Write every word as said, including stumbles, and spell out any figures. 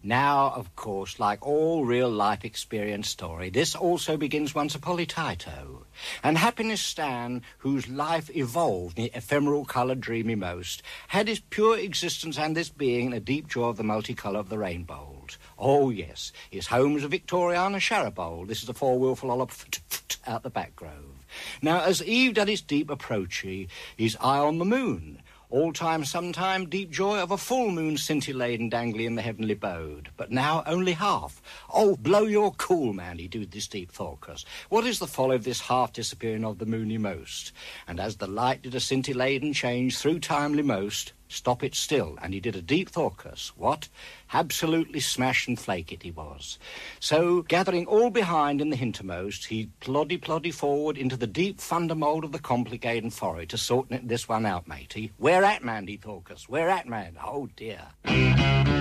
Now, of course, like all real-life experience story, this also begins once upon a Tito. And Happiness Stan, whose life evolved in the ephemeral coloured dreamy most, had his pure existence and this being in a deep joy of the multicolour of the rainbow. Oh, yes, his home was a Victoriana Sharabold. This is a four-wheel lollop out the back grove. Now, as eve did its deep approachy, his eye on the moon, all time, sometime, deep joy of a full moon scintillating dangling in the heavenly bode. But now only half. Oh, blow your cool, man, he do this deep thoughtless. What is the folly of this half disappearing of the moony most? And as the light did a scintillating change through timely most, stop it still, and he did a deep thoughtless. What? Absolutely smash and flake it he was. So, gathering all behind in the hintermost, he ploddy ploddy forward into the deep thundermold of the complicated foray to sort this one out, matey. Where at, man, he thoughtless? Where at, man? Oh, dear.